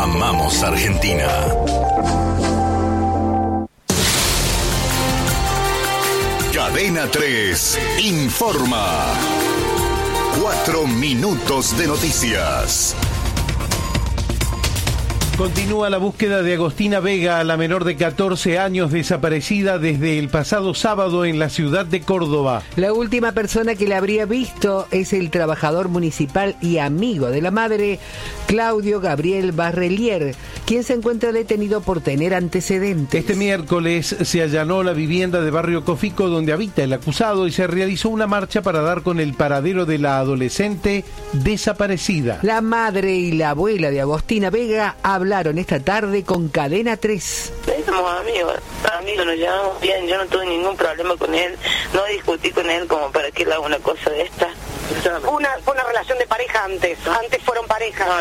Amamos Argentina. Cadena 3 informa. 4 minutos de noticias. Continúa la búsqueda de Agostina Vega, la menor de 14 años desaparecida desde el pasado sábado en la ciudad de Córdoba. La última persona que la habría visto es el trabajador municipal y amigo de la madre, Claudio Gabriel Barrelier, quien se encuentra detenido por tener antecedentes. Este miércoles se allanó la vivienda de Barrio Cofico donde habita el acusado y se realizó una marcha para dar con el paradero de la adolescente desaparecida. La madre y la abuela de Agostina Vega hablaron esta tarde con Cadena 3. Somos amigos, nos llevamos bien, yo no tuve ningún problema con él, no discutí con él como para que él haga una cosa de esta. Fue una relación de pareja antes fueron pareja.